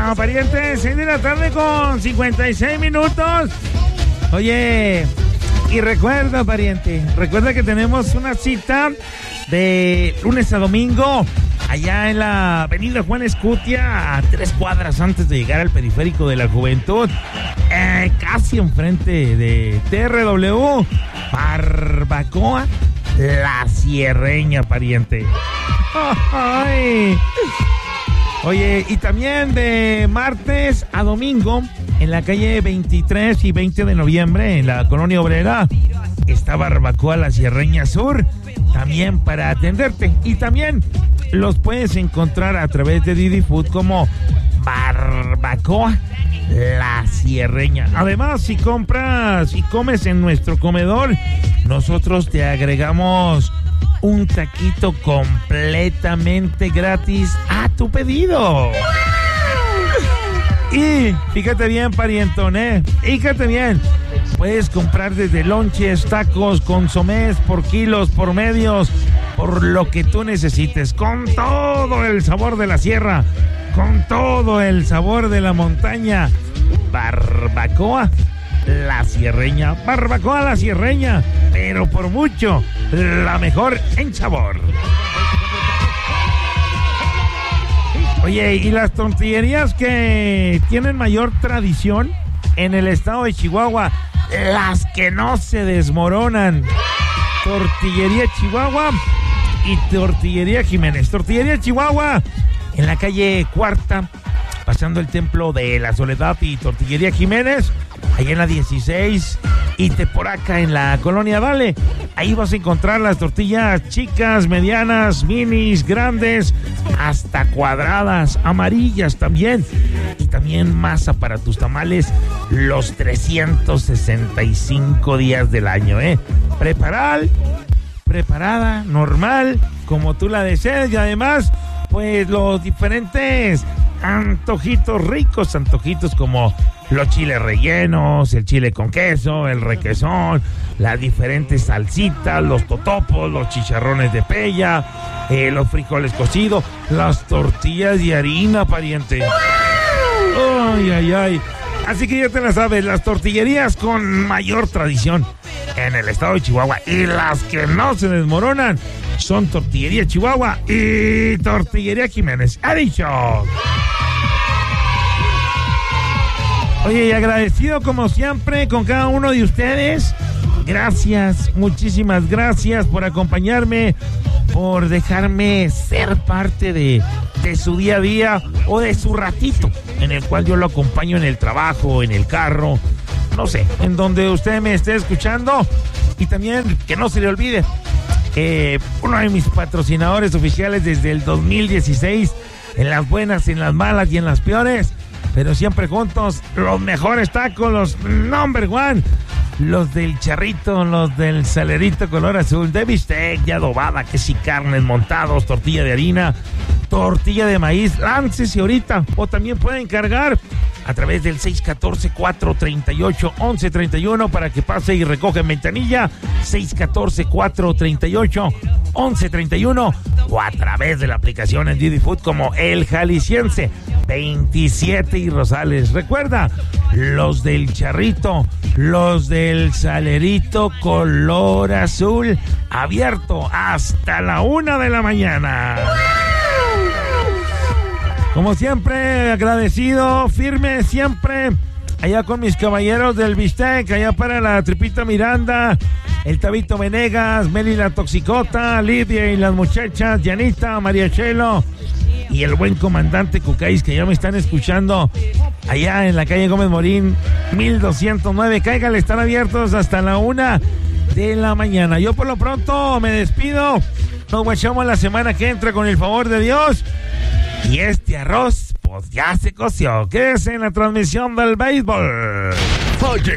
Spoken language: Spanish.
pariente, 6 de la tarde con 56 minutos. Oye, y recuerda, pariente, recuerda que tenemos una cita de lunes a domingo allá en la avenida Juan Escutia, a 3 cuadras antes de llegar al periférico de la Juventud, casi enfrente de TRW, Barbacoa La Sierreña, pariente. Ay. Oye, y también de martes a domingo, en la calle 23 y 20 de noviembre, en la Colonia Obrera, está Barbacoa La Sierreña Sur, también para atenderte. Y también los puedes encontrar a través de Didi Food como Barbacoa La Sierreña. Además, si compras y comes en nuestro comedor, nosotros te agregamos un taquito completamente gratis a tu pedido. Y fíjate bien, parientón, fíjate bien. Puedes comprar desde lonches, tacos, consomés, por kilos, por medios, por lo que tú necesites, con todo el sabor de la sierra, con todo el sabor de la montaña. Barbacoa La Sierreña, Barbacoa La Sierreña, pero por mucho la mejor en sabor. Oye, y las tortillerías que tienen mayor tradición en el estado de Chihuahua, las que no se desmoronan: Tortillería Chihuahua y Tortillería Jiménez. Tortillería Chihuahua en la calle Cuarta, pasando el Templo de la Soledad, y Tortillería Jiménez allá en la 16 y Teporaca, en la Colonia Dale. Ahí vas a encontrar las tortillas chicas, medianas, minis, grandes, hasta cuadradas, amarillas también. Y también masa para tus tamales los 365 días del año, preparada, normal, como tú la desees. Y además, pues los diferentes antojitos ricos, antojitos como los chiles rellenos, el chile con queso, el requesón, las diferentes salsitas, los totopos, los chicharrones de pella, los frijoles cocidos, las tortillas de harina, pariente. Ay, ay, ay. Así que ya te la sabes, las tortillerías con mayor tradición en el estado de Chihuahua y las que no se desmoronan son Tortillería Chihuahua y Tortillería Jiménez. ¡Ha dicho! Oye, y agradecido como siempre con cada uno de ustedes. Gracias, muchísimas gracias por acompañarme, por dejarme ser parte de su día a día o de su ratito en el cual yo lo acompaño en el trabajo, en el carro, no sé, en donde usted me esté escuchando. Y también que no se le olvide, uno de mis patrocinadores oficiales desde el 2016, en las buenas, en las malas y en las peores, pero siempre juntos, los mejores tacos, los number one, los del charrito, los del salerito color azul, de bistec, de adobada, queso y carnes montados, tortilla de harina, tortilla de maíz. Láncese ahorita, o también pueden cargar a través del 614-438-1131 para que pase y recoja en ventanilla, 614-438-1131, o a través de la aplicación en Didi Food como El Jalisciense 27 y Rosales. Recuerda, los del charrito, los del salerito color azul, abierto hasta la 1 de la mañana. Como siempre, agradecido, firme siempre, allá con mis caballeros del bistec, allá para la Tripita Miranda, el Tabito Venegas, Meli la Toxicota, Lidia y las muchachas, Yanita, María Chelo y el buen comandante Cucáis, que ya me están escuchando allá en la calle Gómez Morín, 1209. Cáigale, están abiertos hasta la 1 de la mañana. Yo por lo pronto me despido. Nos guachamos la semana que entra con el favor de Dios. Y este arroz, pues ya se coció. Quédese en la transmisión del béisbol. Ha llegado